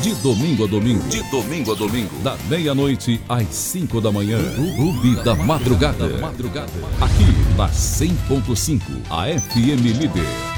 De domingo a domingo. De domingo a domingo. Da meia-noite às 5 da manhã. Clube da Madrugada. Aqui na 100.5, a FM Líder.